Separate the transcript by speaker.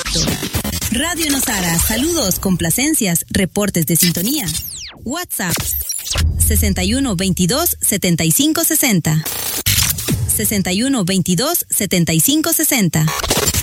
Speaker 1: directo. Radio Nosara, saludos, complacencias, reportes de sintonía. WhatsApp 61 22 75 60. 61 22 75 60.